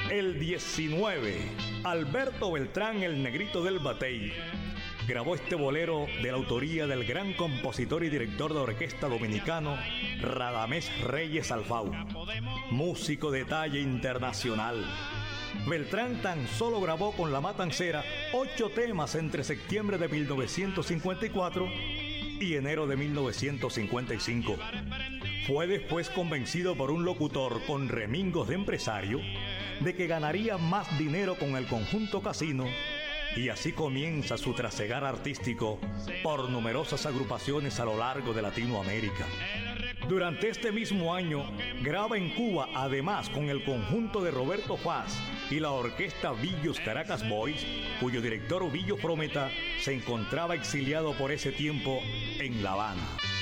El 19, Alberto Beltrán, el Negrito del Batey, grabó este bolero de la autoría del gran compositor y director de orquesta dominicano Radamés Reyes Alfau, músico de talla internacional. Beltrán tan solo grabó con La Matancera 8 temas entre septiembre de 1954 y enero de 1955. Fue después convencido por un locutor con remingos de empresario de que ganaría más dinero con el conjunto Casino, y así comienza su trasegar artístico por numerosas agrupaciones a lo largo de Latinoamérica. Durante este mismo año graba en Cuba, además con el conjunto de Roberto Paz y la orquesta Villos Caracas Boys, cuyo director Villos Prometa se encontraba exiliado por ese tiempo en La Habana.